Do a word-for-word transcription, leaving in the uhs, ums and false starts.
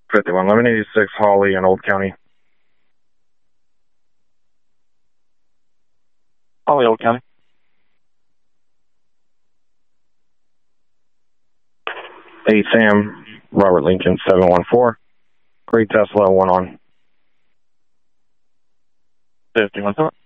fifty-one, eleven eighty-six, Holly in Old County. Holly, Old County. Hey, Sam, Robert Lincoln, seven one four. Great Tesla, one on. fifty-one,